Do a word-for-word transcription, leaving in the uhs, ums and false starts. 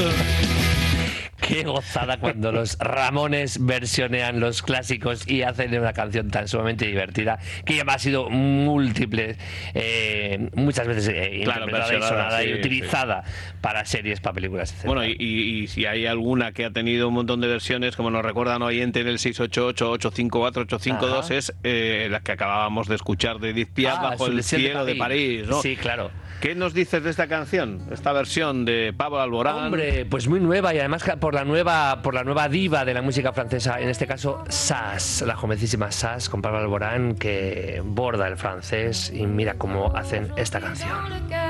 Qué gozada cuando los Ramones versionean los clásicos y hacen una canción tan sumamente divertida que ya ha sido múltiples, eh, muchas veces eh, Claro, interpretada y sonada sí, y utilizada sí. para series, para películas, etcétera. Bueno, y, y, y si hay alguna que ha tenido un montón de versiones, como nos recuerdan oyente en el seis ocho ocho, ocho cinco cuatro, ocho cinco dos, es eh, la que acabábamos de escuchar de Edith Piaf, Ah, Bajo el cielo de París, ¿no? Sí, claro. ¿Qué nos dices de esta canción? Esta versión de Pablo Alborán. Hombre, pues muy nueva y además por la nueva por la nueva diva de la música francesa, en este caso Sass, la jovencísima Sass con Pablo Alborán, que borda el francés y mira cómo hacen esta canción.